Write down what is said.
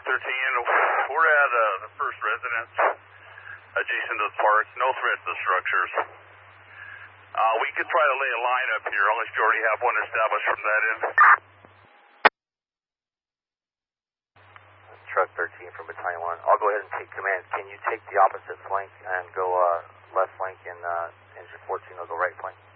We're at the first residence adjacent to the park. No threat to the structures. We could try to lay a line up here, unless you already have one established from that end. Truck 13 from Battalion 1. I'll go ahead and take command. Can you take the opposite flank and go left flank, and Engine 14 will go right flank?